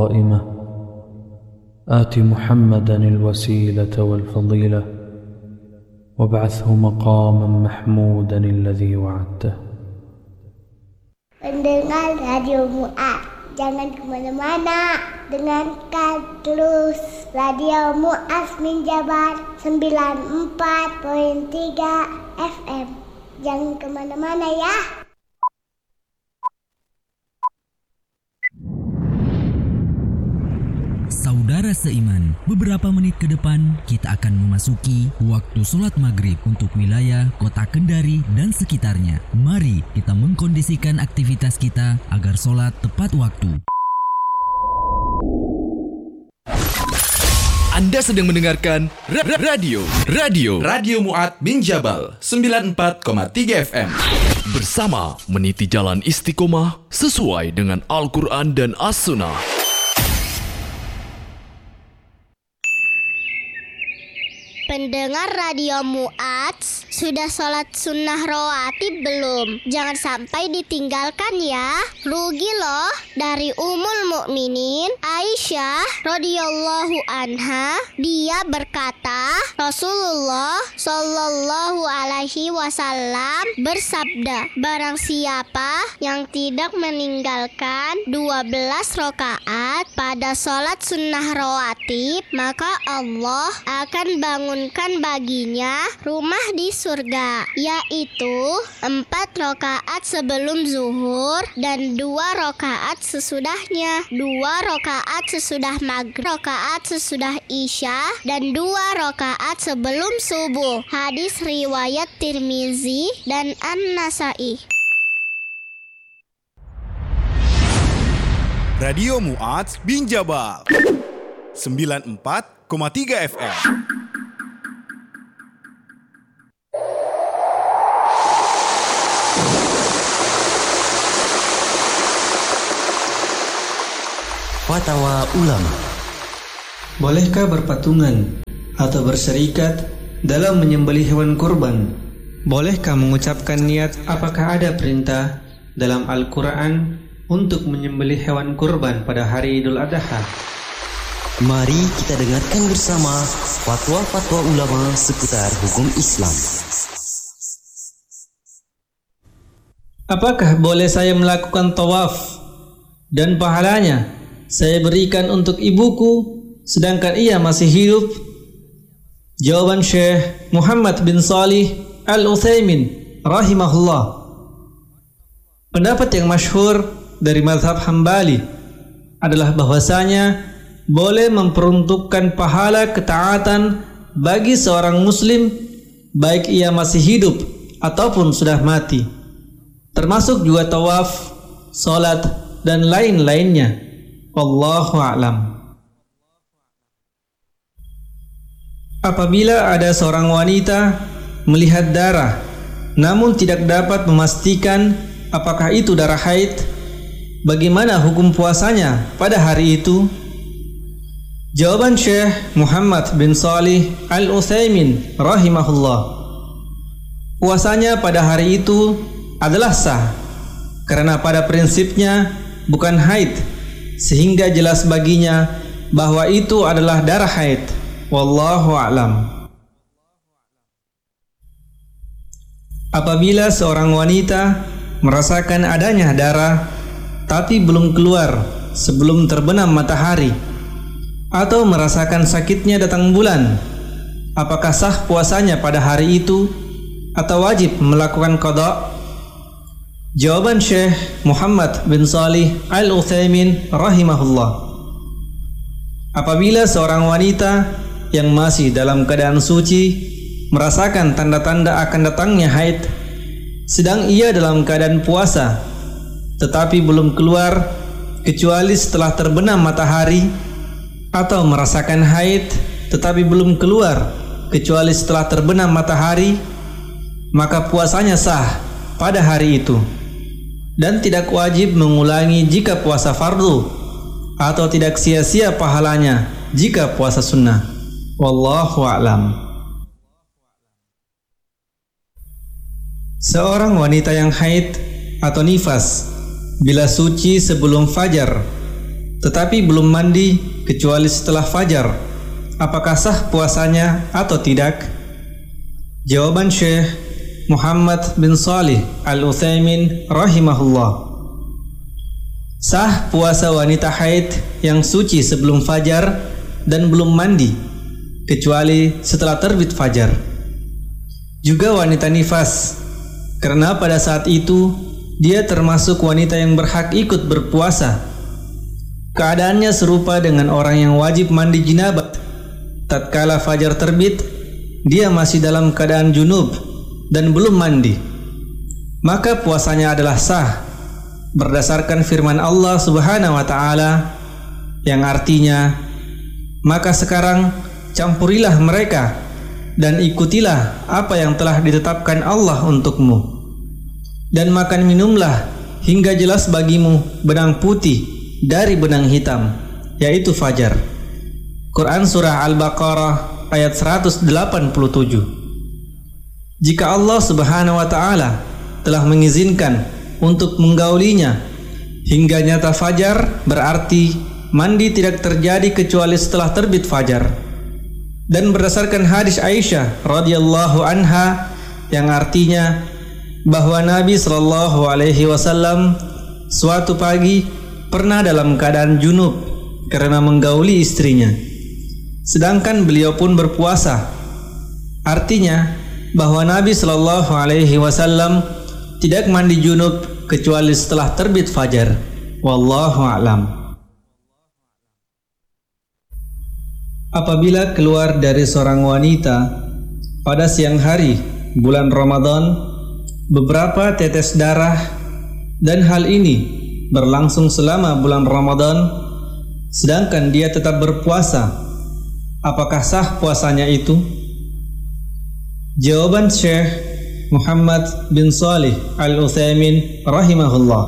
قائمة آت محمدا الوسيلة والفضيلة وابعثه مقاما محمودا الذي وعدته. Pendengar Radio Mu'ad, jangan kemana-mana, dengarkan terus Radio Mu'ad Minjabar 94.3 FM. Jangan kemana-mana ya. Saudara seiman, beberapa menit ke depan kita akan memasuki waktu sholat maghrib untuk wilayah kota Kendari dan sekitarnya. Mari kita mengkondisikan aktivitas kita agar sholat tepat waktu. Anda sedang mendengarkan Radio Mu'ad Minjabal 94,3 FM. Bersama meniti jalan istiqomah sesuai dengan Al-Quran dan As-Sunnah. Pendengar Radio Mu'ad, sudah sholat sunnah rawatib belum? Jangan sampai ditinggalkan ya. Rugi loh. Dari Ummul Mukminin Aisyah radhiyallahu anha, dia berkata, Rasulullah sallallahu alaihi wasallam bersabda, barang siapa yang tidak meninggalkan 12 rakaat pada sholat sunnah rawatib, maka Allah akan bangunkan baginya rumah di surga, yaitu 4 rakaat sebelum zuhur dan 2 rakaat sesudahnya, 2 rakaat sesudah maghrib, rakaat sesudah isya, dan 2 rakaat sebelum subuh. Hadis riwayat Tirmizi dan An-Nasai. Radio Mu'ad Minjabal 94,3 FM. Fatwa ulama. Bolehkah berpatungan atau berserikat dalam menyembelih hewan kurban? Bolehkah mengucapkan niat? Apakah ada perintah dalam Al-Quran untuk menyembelih hewan kurban pada hari Idul Adha? Mari kita dengarkan bersama fatwa-fatwa ulama seputar hukum Islam. Apakah boleh saya melakukan tawaf dan pahalanya saya berikan untuk ibuku sedangkan ia masih hidup? Jawaban Syekh Muhammad bin Shalih Al-Utsaimin rahimahullah. Pendapat yang masyhur dari mazhab Hambali adalah bahwasanya boleh memperuntukkan pahala ketaatan bagi seorang muslim baik ia masih hidup ataupun sudah mati, termasuk juga tawaf, salat dan lain-lainnya. Wallahu a'lam. Apabila ada seorang wanita melihat darah namun tidak dapat memastikan apakah itu darah haid, bagaimana hukum puasanya pada hari itu? Jawaban Syekh Muhammad bin Shalih Al-Utsaimin rahimahullah, puasanya pada hari itu adalah sah karena pada prinsipnya bukan haid, sehingga jelas baginya bahwa itu adalah darah haid. Wallahu a'lam. Apabila seorang wanita merasakan adanya darah tapi belum keluar sebelum terbenam matahari, atau merasakan sakitnya datang bulan, apakah sah puasanya pada hari itu atau wajib melakukan qada? Jawaban Syekh Muhammad bin Shalih Al-Utsaimin rahimahullah, apabila seorang wanita yang masih dalam keadaan suci merasakan tanda-tanda akan datangnya haid, sedang ia dalam keadaan puasa tetapi belum keluar kecuali setelah terbenam matahari, atau merasakan haid tetapi belum keluar kecuali setelah terbenam matahari, maka puasanya sah pada hari itu dan tidak wajib mengulangi jika puasa fardu, atau tidak sia-sia pahalanya jika puasa sunnah. Wallahu a'lam. Seorang wanita yang haid atau nifas bila suci sebelum fajar tetapi belum mandi kecuali setelah fajar, apakah sah puasanya atau tidak? Jawaban Syekh Muhammad bin Shalih Al-Utsaimin rahimahullah. Sah puasa wanita haid yang suci sebelum fajar dan belum mandi kecuali setelah terbit fajar. Juga wanita nifas, karena pada saat itu dia termasuk wanita yang berhak ikut berpuasa. Keadaannya serupa dengan orang yang wajib mandi jinabat. Tatkala fajar terbit, dia masih dalam keadaan junub dan belum mandi, maka puasanya adalah sah berdasarkan firman Allah Subhanahu wa taala yang artinya, maka sekarang campurilah mereka dan ikutilah apa yang telah ditetapkan Allah untukmu, dan makan minumlah hingga jelas bagimu benang putih dari benang hitam, yaitu fajar. Quran Surah Al-Baqarah ayat 187. Jika Allah Subhanahu wa taala telah mengizinkan untuk menggaulinya hingga nyata fajar, berarti mandi tidak terjadi kecuali setelah terbit fajar. Dan berdasarkan hadis Aisyah radhiyallahu anha yang artinya bahwa Nabi sallallahu alaihi wasallam suatu pagi pernah dalam keadaan junub karena menggauli istrinya, sedangkan beliau pun berpuasa. Artinya bahwa Nabi sallallahu alaihi wasallam tidak mandi junub kecuali setelah terbit fajar. Wallahu a'lam. Apabila keluar dari seorang wanita pada siang hari bulan Ramadan beberapa tetes darah, dan hal ini berlangsung selama bulan Ramadan, sedangkan dia tetap berpuasa, apakah sah puasanya itu? Jawaban Syekh Muhammad bin Shalih Al-Utsaimin rahimahullah,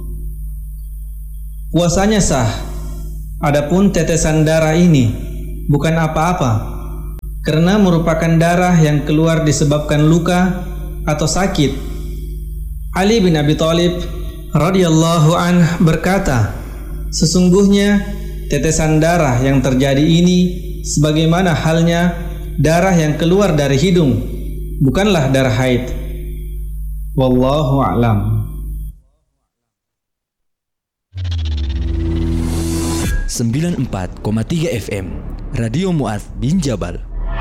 puasanya sah. Adapun tetesan darah ini bukan apa-apa, karena merupakan darah yang keluar disebabkan luka atau sakit. Ali bin Abi Thalib radhiyallahu anhu berkata, sesungguhnya tetesan darah yang terjadi ini sebagaimana halnya darah yang keluar dari hidung, bukanlah darah haid. Wallahu a'lam. 94,3 FM Radio Mu'adz bin Jabal.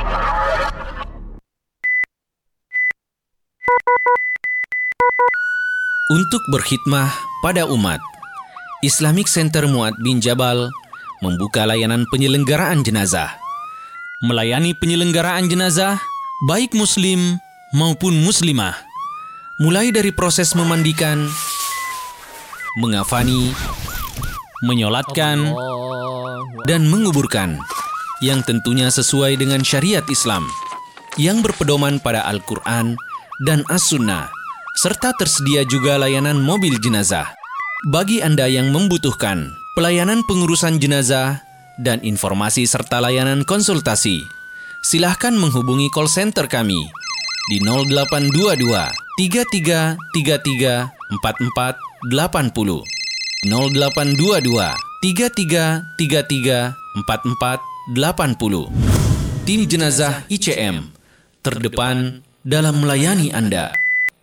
Untuk berkhidmah pada umat, Islamic Center Mu'adz bin Jabal membuka layanan penyelenggaraan jenazah. Melayani penyelenggaraan jenazah baik muslim maupun muslimah, mulai dari proses memandikan, mengafani, menyolatkan, dan menguburkan, yang tentunya sesuai dengan syariat Islam yang berpedoman pada Al-Quran dan As-Sunnah, serta tersedia juga layanan mobil jenazah. Bagi Anda yang membutuhkan pelayanan pengurusan jenazah dan informasi serta layanan konsultasi, silahkan menghubungi call center kami di 0822 3333 4480, 0822 3333 4480. Tim jenazah ICM terdepan dalam melayani Anda.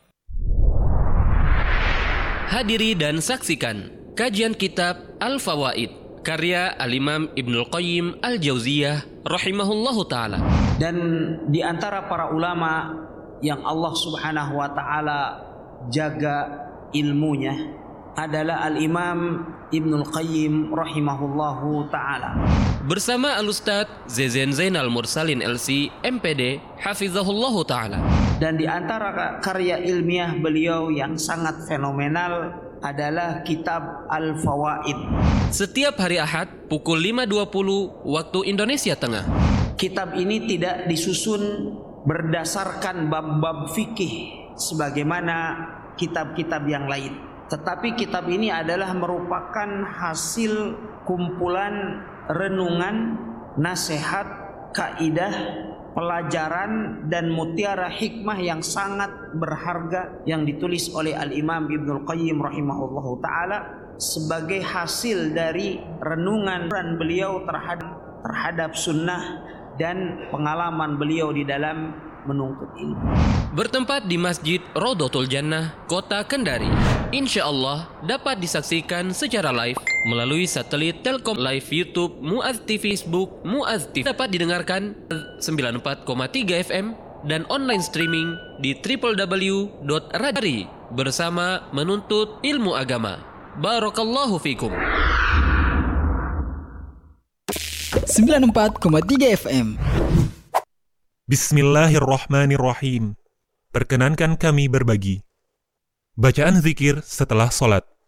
Hadiri dan saksikan kajian kitab Al-Fawaid karya Al-Imam Ibnul Qayyim Al-Jauziyah rahimahullahu ta'ala. Dan di antara para ulama yang Allah Subhanahu wa ta'ala jaga ilmunya adalah Al-Imam Ibnul Qayyim rahimahullahu ta'ala. Bersama Al-Ustadz Zezen Zainal Mursalin LC MPD hafizahullahu ta'ala. Dan di antara karya ilmiah beliau yang sangat fenomenal adalah kitab Al-Fawaid. Setiap hari Ahad pukul 5.20 waktu Indonesia Tengah. Kitab ini tidak disusun berdasarkan bab-bab fikih sebagaimana kitab-kitab yang lain, tetapi kitab ini adalah merupakan hasil kumpulan renungan, nasihat, kaidah, pelajaran dan mutiara hikmah yang sangat berharga yang ditulis oleh Al-Imam Ibnul Qayyim rahimahullahu ta'ala sebagai hasil dari renungan beliau terhadap sunnah dan pengalaman beliau di dalam menuntut ilmu. Bertempat di Masjid Rodotul Jannah, Kota Kendari. Insya Allah dapat disaksikan secara live melalui satelit Telkom Live YouTube, Mu'adz TV, Facebook, Mu'adz TV. Dapat didengarkan 94,3 FM dan online streaming di www.radari bersama menuntut ilmu agama. Barakallahu fikum. 94,3 FM. Bismillahirrahmanirrahim. Perkenankan kami berbagi bacaan zikir setelah sholat.